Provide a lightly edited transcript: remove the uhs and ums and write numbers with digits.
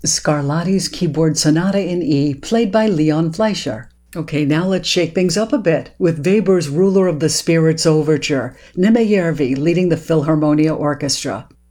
Scarlatti's Keyboard Sonata in E, played by Leon Fleischer. Okay, now let's shake things up a bit with Weber's Ruler of the Spirits Overture, Nimejärvi leading the Philharmonia Orchestra.